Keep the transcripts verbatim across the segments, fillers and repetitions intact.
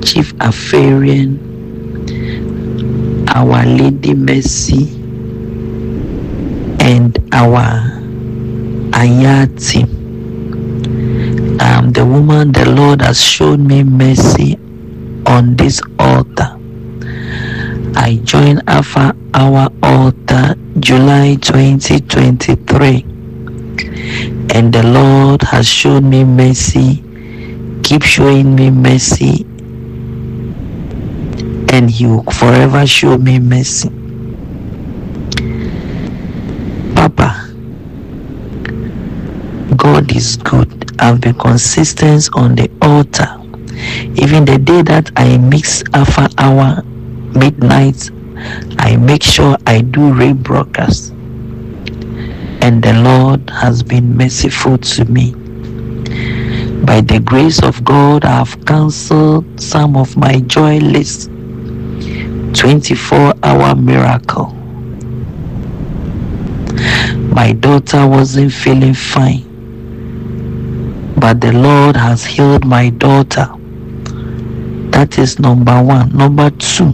Chief Afarian, Our Lady Mercy, and our Aya team. Um, the woman the Lord has shown me mercy on this altar. I joined Alpha Hour Altar July twenty twenty-three, and the Lord has shown me mercy, keep showing me mercy, and He will forever show me mercy. Papa, God is good. I've been consistent on the altar. Even the day that I mix Alpha Hour midnight, I make sure I do rebroadcast. And the Lord has been merciful to me. By the grace of God, I have cancelled some of my joy list. twenty-four hour miracle. My daughter wasn't feeling fine, but the Lord has healed my daughter. That is number one. Number two,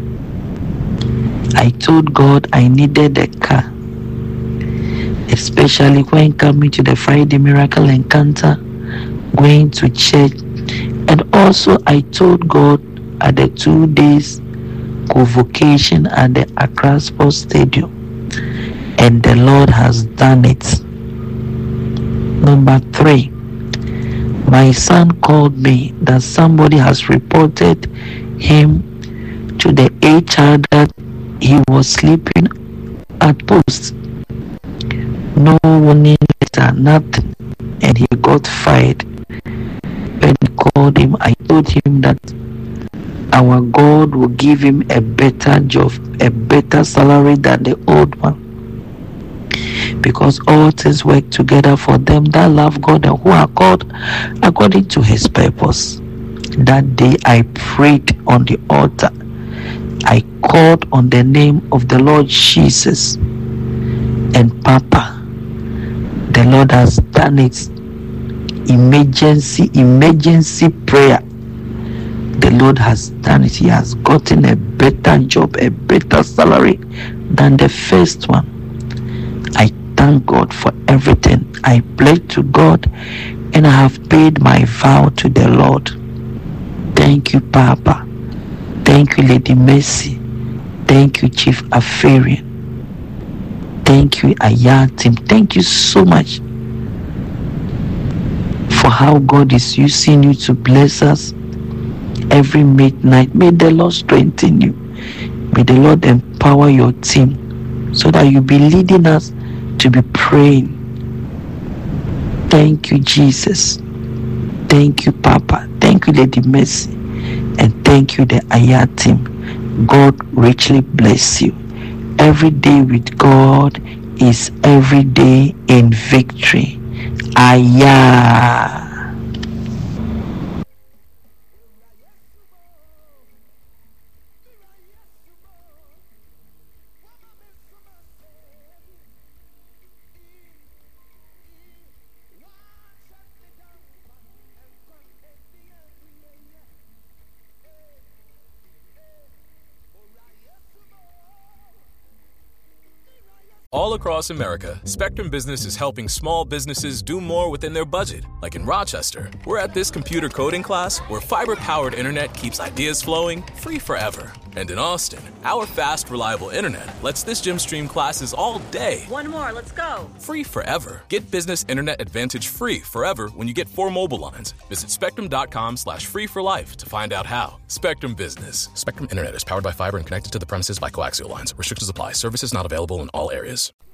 I told God I needed a car, especially when coming to the Friday Miracle Encounter, going to church. And also I told God at the two days convocation at the Accra Sports Stadium, and the Lord has done it. Number three, my son called me that somebody has reported him to the H R that he was sleeping at post. No warning letter, nothing, and he got fired. When he called him, I told him that our God will give him a better job, a better salary than the old one, because all things work together for them that love God and who are called according to His purpose. That day I prayed on the altar. I called on the name of the Lord Jesus, and Papa, the Lord has done it. Emergency, emergency prayer. The Lord has done it. He has gotten a better job, a better salary than the first one. I thank God for everything. I pledge to God, and I have paid my vow to the Lord. Thank you, Papa. Thank you, Lady Mercy. Thank you, Chief Afarian. Thank you, Aya team. Thank you so much for how God is using you to bless us every midnight. May the Lord strengthen you. May the Lord empower your team so that you be leading us to be praying. Thank you, Jesus. Thank you, Papa. Thank you, Lady Mercy. And thank you, the Aya team. God richly bless you. Every day with God is every day in victory. Aya. All across America, Spectrum Business is helping small businesses do more within their budget. Like in Rochester, we're at this computer coding class where fiber-powered internet keeps ideas flowing free forever. And in Austin, our fast, reliable internet lets this gym stream classes all day. One more, let's go. Free forever. Get Business Internet Advantage free forever when you get four mobile lines. Visit spectrum.com slash free for life to find out how. Spectrum Business. Spectrum Internet is powered by fiber and connected to the premises by coaxial lines. Restrictions apply. Services not available in all areas.